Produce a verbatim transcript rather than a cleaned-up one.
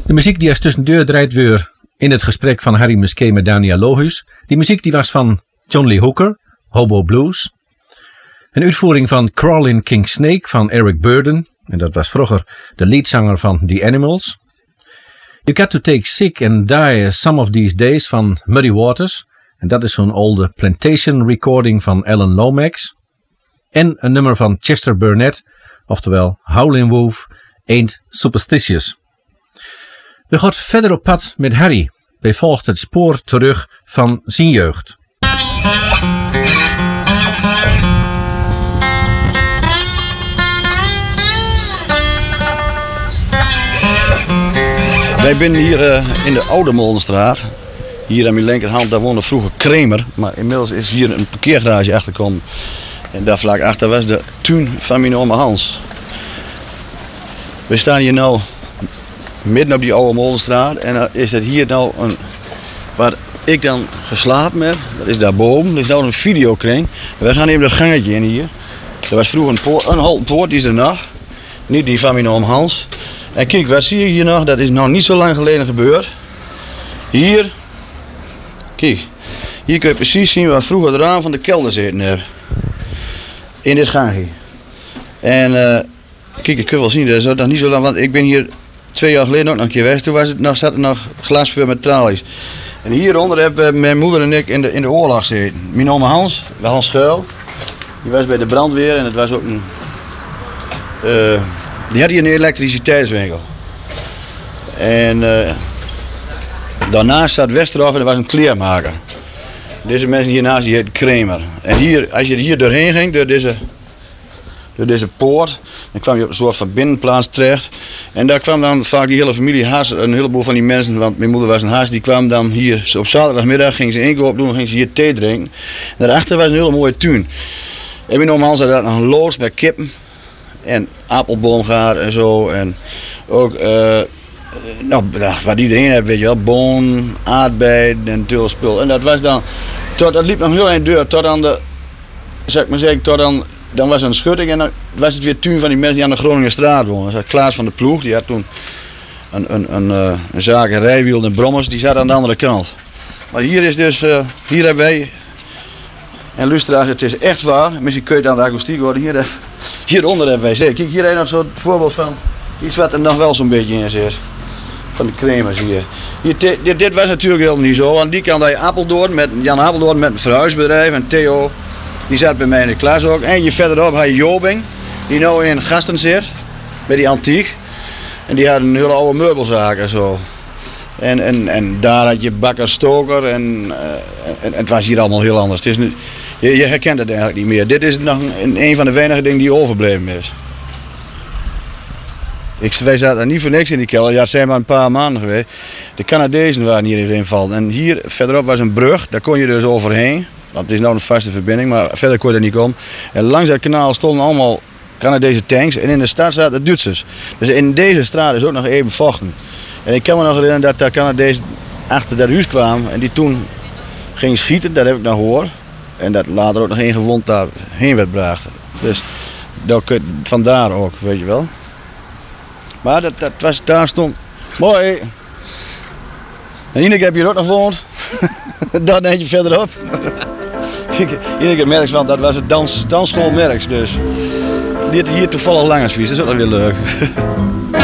De muziek die als tussendeur draait weer in het gesprek van Harry Musquet met Daniel Lohuus. Die muziek die was van John Lee Hooker, Hobo Blues. Een uitvoering van Crawling King Snake van Eric Burdon. En dat was vroeger de leadzanger van The Animals. You Got to Take Sick and Die Some of These Days van Muddy Waters. En dat is zo'n oude Plantation recording van Alan Lomax. En een nummer van Chester Burnett, oftewel Howlin' Wolf, Ain't Superstitious. We gaan verder op pad met Harry. Hij volgt het spoor terug van zijn jeugd. Wij zijn hier uh, in de Oude Molenstraat. Hier aan mijn linkerhand, daar woonde vroeger Kramer. Maar inmiddels is hier een parkeergarage achtergekomen. En daar vlak achter was de tuin van mijn oma Hans. We staan hier nou midden op die Oude Molenstraat. En dan is het hier nou een, waar ik dan geslapen heb. Dat is daarboven. Dat is nou een videokring. We gaan even dat gangetje in hier. Er was vroeger een, poort, een houten poort, die is er nog. Niet die van mijn oma Hans. En kijk, wat zie je hier nog? Dat is nog niet zo lang geleden gebeurd. Hier, kijk, hier kun je precies zien wat vroeger de raam van de kelder zitten hebben. In dit gangje. En uh, kijk, ik kun wel zien, dat is nog niet zo lang, want ik ben hier twee jaar geleden ook nog een keer geweest. Toen was het nog, zat er nog glasvuur met tralies. En hieronder hebben mijn moeder en ik in de, in de oorlog gezeten. Mijn oma Hans, Hans Schuil, die was bij de brandweer en het was ook een... Uh, Die had hier een elektriciteitswinkel. En uh, daarnaast zat Westerhof en er was een kleermaker. Deze mensen hiernaast die heet Kramer. En hier, als je hier doorheen ging, door deze, door deze poort, dan kwam je op een soort van binnenplaats terecht. En daar kwam dan vaak die hele familie Haas, een heleboel van die mensen, want mijn moeder was een Haas, die kwam dan hier op zaterdagmiddag, gingen ze inkoop doen, gingen ze hier thee drinken. En daarachter was een hele mooie tuin. En mijn oma Hans had nog een loods met kippen. En appelboomgaard en zo. En ook, uh, nou, wat iedereen heeft, weet je wel. Boon, aardbei en tulspul. En dat was dan, tot, dat liep nog heel eind deur. Tot aan de, zeg ik maar zeggen, tot aan, dan was er een schutting. En dan was het weer tuin van die mensen die aan de Groningerstraat woonden. Dat was Klaas van de Ploeg, die had toen een, een, een, uh, een zaak, een rijwiel en brommers. Die zat aan de andere kant. Maar hier is dus, uh, hier hebben wij... En luisteraars, het is echt waar. Misschien kun je het aan de akoestiek horen. Hier, hieronder hebben wij zeker. Kijk, hier heb je nog zo'n voorbeeld van iets wat er nog wel zo'n beetje in zit. Van de Kremers hier. hier dit, dit was natuurlijk helemaal niet zo. Aan die kant had je Apeldoorn met Jan Apeldoorn met een verhuisbedrijf. En Theo, die zat bij mij in de klas ook. En je verderop had je Jobing, die nou in Gasten zit. Bij die Antiek. En die had een hele oude meubelzaak en zo. En, en, en daar had je Bakker Stoker. En, uh, en, en het was hier allemaal heel anders. Het is nu, Je, je herkent het eigenlijk niet meer. Dit is nog een, een van de weinige dingen die overbleven is. Ik, wij zaten niet voor niks in die kelder. Ja, het zijn maar een paar maanden geweest. De Canadezen waren hier eens invallen. En hier verderop was een brug. Daar kon je dus overheen. Want het is nou een vaste verbinding. Maar verder kon je er niet komen. En langs dat kanaal stonden allemaal Canadese tanks. En in de stad zaten Duitsers. Dus in deze straat is ook nog even vochten. En ik kan me nog herinneren dat de Canadezen achter dat huis kwamen. En die toen gingen schieten. Dat heb ik nog gehoord. En dat later ook nog één gewond daarheen werd gebracht. Dus dat, vandaar ook, weet je wel. Maar dat, dat was, daar stond... Mooi! En Ineke heb je hier ook nog gewoond. Daar een eentje verderop. Ineke Merks, want dat was het dans, dansschool Merks. Dus dit hier toevallig Langersvies, dat is ook nog weer leuk.